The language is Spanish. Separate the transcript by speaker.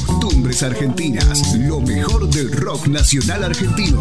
Speaker 1: Costumbres argentinas, lo mejor del rock nacional argentino.